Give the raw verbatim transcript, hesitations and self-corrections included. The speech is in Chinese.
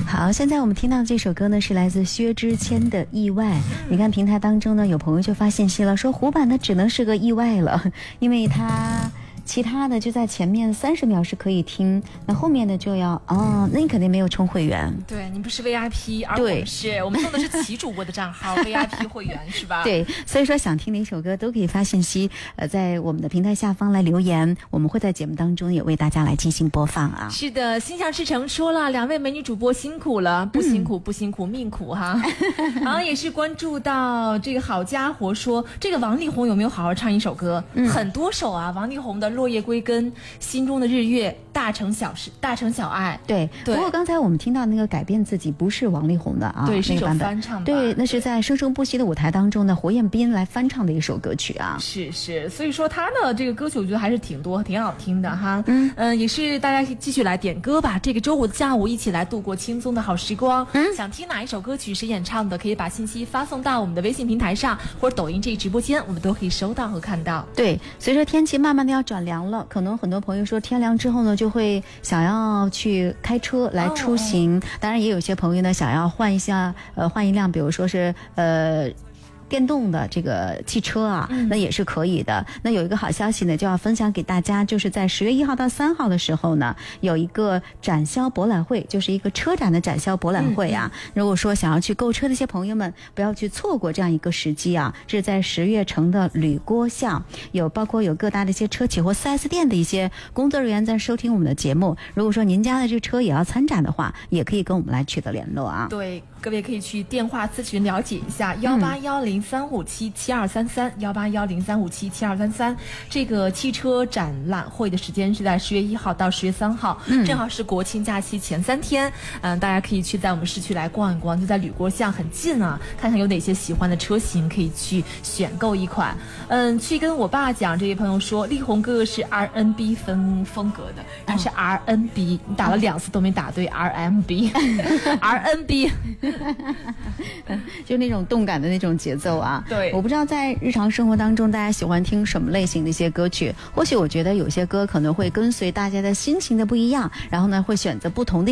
好，现在我们听到的这首歌呢，是来自薛之谦的《意外》。你看平台当中呢，有朋友就发信息了，说湖版的只能是个意外了，因为它其他的就在前面三十秒是可以听，那后面的就要哦，那你肯定没有充会员。 对，你不是 V I P， 而我们是，我们用的是齐主播的账号V I P 会员是吧？ 对，所以说想听哪首歌都可以发信息，呃，在我们的平台下方来留言，我们会在节目当中也为大家来进行播放啊。 是的，心想事成说了，两位美女主播辛苦了，不辛苦、嗯、不辛苦，命苦哈。然后也是关注到这个好家伙说，这个王力宏有没有好好唱一首歌？嗯、很多首啊，王力宏的《落叶归根》、心中的日月、大城小事、大城小爱。 对，对。不过刚才我们听到那个改变自己不是王力宏的啊， 对，是一首那个翻唱版。 对，那是在生生不息的舞台当中呢，胡彦斌来翻唱的一首歌曲啊。 是是，所以说他的这个歌曲我觉得还是挺多、挺好听的哈。嗯嗯、呃，也是大家继续来点歌吧。这个周五的下午一起来度过轻松的好时光。嗯，想听哪一首歌曲谁演唱的，可以把信息发送到我们的微信平台上或者抖音这一直播间，我们都可以收到和看到。 对，随着天气慢慢的要转凉了，可能很多朋友说天凉之后呢，就会想要去开车来出行。哦、当然，也有些朋友呢想要换一下，呃，换一辆，比如说是呃。电动的这个汽车啊，那也是可以的。那有一个好消息呢，就要分享给大家，就是在十月一号到三号的时候呢，有一个展销博览会，就是一个车展的展销博览会啊。嗯、如果说想要去购车的一些朋友们，不要去错过这样一个时机啊。这是在十月城的吕郭巷，有包括有各大的一些车企或 四 S 店的一些工作人员在收听我们的节目。如果说您家的这个车也要参展的话，也可以跟我们来取得联络啊。 对，各位可以去电话咨询了解一下幺八幺零三五七七二三三幺八幺零三五七七二三三。这个汽车展览会的时间是在十月一号到十月三号，嗯、正好是国庆假期前三天。嗯、呃，大家可以去在我们市区来逛一逛，就在吕郭巷，很近啊，看看有哪些喜欢的车型可以去选购一款。嗯，去跟我爸讲，这位朋友说力宏哥哥是 R N B 风风格的，他是 R N B，、哦、你打了两次都没打对 ，R M B，R N B。 就那种动感的那种节奏啊。 对， 我不知道在日常生活当中大家喜欢听什么类型的一些歌曲，或许我觉得有些歌可能会跟随大家的心情的不一样，然后呢会选择不同的